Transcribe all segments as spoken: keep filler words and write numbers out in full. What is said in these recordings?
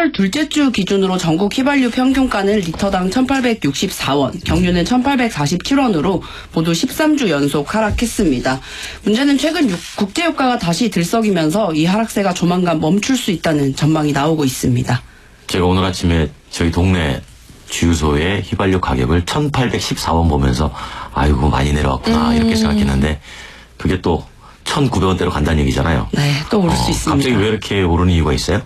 팔월 둘째 주 기준으로 전국 휘발유 평균가는 리터당 천팔백육십사 원, 경유는 천팔백사십칠 원으로 모두 십삼 주 연속 하락했습니다. 문제는 최근 국제유가가 다시 들썩이면서 이 하락세가 조만간 멈출 수 있다는 전망이 나오고 있습니다. 제가 오늘 아침에 저희 동네 주유소의 휘발유 가격을 천팔백십사 원 보면서 아이고 많이 내려왔구나 음. 이렇게 생각했는데 그게 또 천구백 원대로 간다는 얘기잖아요. 네, 또 오를 어, 수 있습니다. 갑자기 왜 이렇게 오르는 이유가 있어요?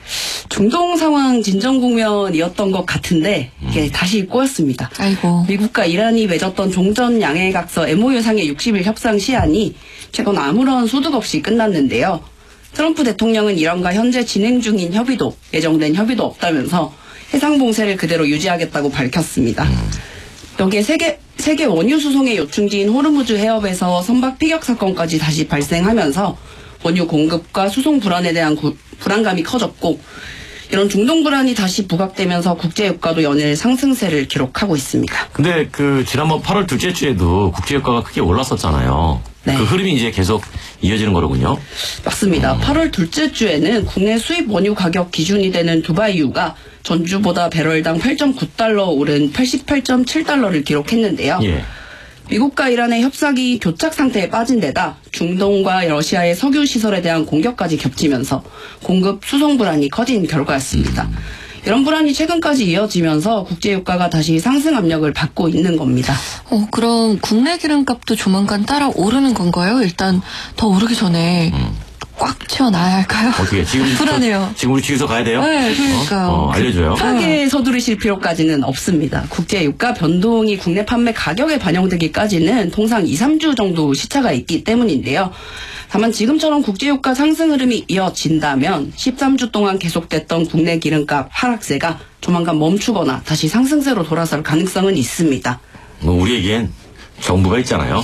중동 상황 진정 국면이었던 것 같은데 이게 음. 다시 꼬였습니다. 아이고. 미국과 이란이 맺었던 종전 양해각서 엠오유상의 육십 일 협상 시한이 최근 아무런 소득 없이 끝났는데요. 트럼프 대통령은 이란과 현재 진행 중인 협의도 예정된 협의도 없다면서 해상 봉쇄를 그대로 유지하겠다고 밝혔습니다. 음. 여기에 세계 세계 원유 수송의 요충지인 호르무즈 해협에서 선박 피격 사건까지 다시 발생하면서 원유 공급과 수송 불안에 대한 구, 불안감이 커졌고 이런 중동 불안이 다시 부각되면서 국제유가도 연일 상승세를 기록하고 있습니다. 근데 그 지난번 팔월 둘째 주에도 국제유가가 크게 올랐었잖아요. 네. 그 흐름이 이제 계속 이어지는 거로군요. 맞습니다. 음. 팔월 둘째 주에는 국내 수입 원유 가격 기준이 되는 두바이유가 전주보다 배럴당 팔 점 구 달러 오른 팔십팔 점 칠 달러를 기록했는데요. 예. 미국과 이란의 협상이 교착 상태에 빠진 데다 중동과 러시아의 석유 시설에 대한 공격까지 겹치면서 공급 수송 불안이 커진 결과였습니다. 음. 이런 불안이 최근까지 이어지면서 국제유가가 다시 상승 압력을 받고 있는 겁니다. 어, 그럼 국내 기름값도 조만간 따라 오르는 건가요? 일단 더 오르기 전에 음. 꽉 채워놔야 할까요? 어떻게 지금 불안해요. 저, 지금 우리 주유소 가야 돼요? 네, 그러니까요. 어? 어, 알려줘요. 급하게 서두르실 필요까지는 없습니다. 국제유가 변동이 국내 판매 가격에 반영되기까지는 통상 이, 삼 주 정도 시차가 있기 때문인데요. 다만 지금처럼 국제유가 상승 흐름이 이어진다면 십삼 주 동안 계속됐던 국내 기름값 하락세가 조만간 멈추거나 다시 상승세로 돌아설 가능성은 있습니다. 뭐 우리에겐 정부가 있잖아요.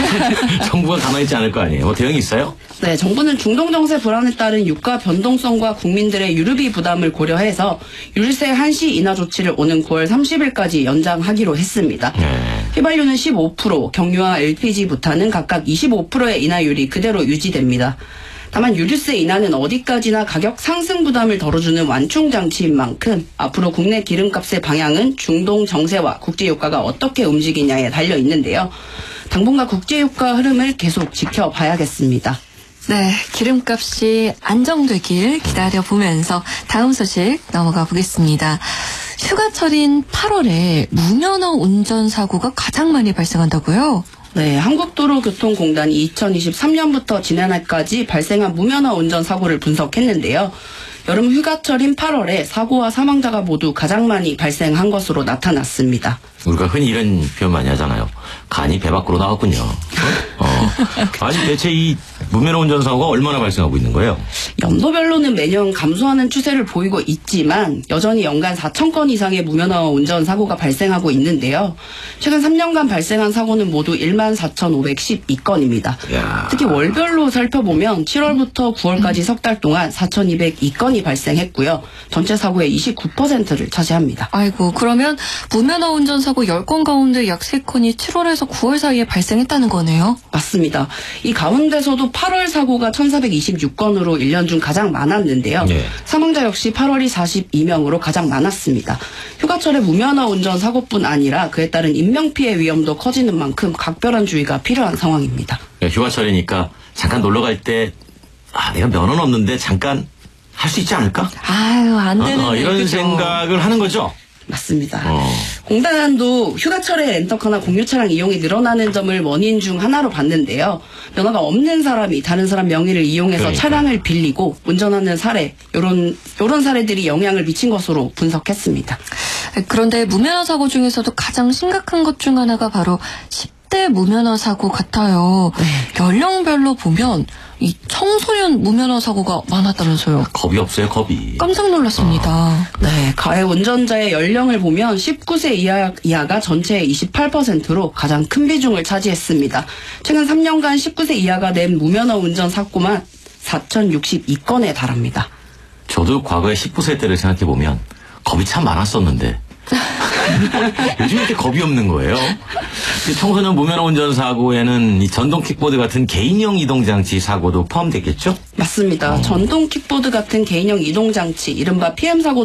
정부가 가만히 있지 않을 거 아니에요. 뭐 대응이 있어요? 네, 정부는 중동 정세 불안에 따른 유가 변동성과 국민들의 유류비 부담을 고려해서 유류세 한시 인하 조치를 오는 구월 삼십일까지 연장하기로 했습니다. 네. 휘발유는 십오 퍼센트, 경유와 엘피지 부탄은 각각 이십오 퍼센트의 인하율이 그대로 유지됩니다. 다만 유류세 인하는 어디까지나 가격 상승 부담을 덜어주는 완충 장치인 만큼 앞으로 국내 기름값의 방향은 중동 정세와 국제유가가 어떻게 움직이냐에 달려 있는데요. 당분간 국제유가 흐름을 계속 지켜봐야겠습니다. 네, 기름값이 안정되길 기다려보면서 다음 소식 넘어가 보겠습니다. 휴가철인 팔월에 무면허 운전사고가 가장 많이 발생한다고요? 네, 한국도로교통공단이 이천이십삼 년부터 지난해까지 발생한 무면허 운전 사고를 분석했는데요. 여름 휴가철인 팔월에 사고와 사망자가 모두 가장 많이 발생한 것으로 나타났습니다. 우리가 흔히 이런 표현 많이 하잖아요. 간이 배 밖으로 나왔군요. 어? 아니 대체 이 무면허 운전사고가 얼마나 발생하고 있는 거예요? 연도별로는 매년 감소하는 추세를 보이고 있지만 여전히 연간 사천 건 이상의 무면허 운전 사고가 발생하고 있는데요. 최근 삼 년간 발생한 사고는 모두 만 사천오백십이 건입니다. 야. 특히 월별로 살펴보면 칠월부터 구월까지 석 달 동안 사천이백이 건이 발생했고요. 전체 사고의 이십구 퍼센트를 차지합니다. 아이고, 그러면 무면허 운전 사고 십 건 가운데 약 세 건이 칠월에서 구월 사이에 발생했다는 거네요? 맞습니다. 이 가운데서도 팔월 사고가 천사백이십육 건으로 일 년 중 가장 많았는데요. 네. 사망자 역시 팔월이 사십이 명으로 가장 많았습니다. 휴가철에 무면허 운전 사고뿐 아니라 그에 따른 인명피해 위험도 커지는 만큼 각별한 주의가 필요한 상황입니다. 네, 휴가철이니까 잠깐 놀러 갈 때 아, 내가 면허는 없는데 잠깐 할 수 있지 않을까? 아유, 안 되는데. 어, 어, 이런 그렇죠. 생각을 하는 거죠? 맞습니다. 어. 공단도 휴가철에 렌터카나 공유차량 이용이 늘어나는 점을 원인 중 하나로 봤는데요. 면허가 없는 사람이 다른 사람 명의를 이용해서 그러니까. 차량을 빌리고 운전하는 사례, 이런 이런 사례들이 영향을 미친 것으로 분석했습니다. 그런데 무면허 사고 중에서도 가장 심각한 것 중 하나가 바로 십 대 무면허 사고 같아요. 네. 연령별로 보면 이 청소년 무면허 사고가 많았다면서요. 겁이 없어요, 겁이. 깜짝 놀랐습니다. 어. 네, 가해 운전자의 연령을 보면 십구 세 이하, 이하가 전체의 이십팔 퍼센트로 가장 큰 비중을 차지했습니다. 최근 삼 년간 십구 세 이하가 낸 무면허 운전 사고만 사천육십이 건에 달합니다. 저도 과거에 십구 세 때를 생각해보면 겁이 참 많았었는데 요즘 이렇게 겁이 없는 거예요. 청소년 무면허 운전 사고에는 이 전동 킥보드 같은 개인형 이동장치 사고도 포함됐겠죠? 맞습니다. 어. 전동 킥보드 같은 개인형 이동장치, 이른바 피엠 사고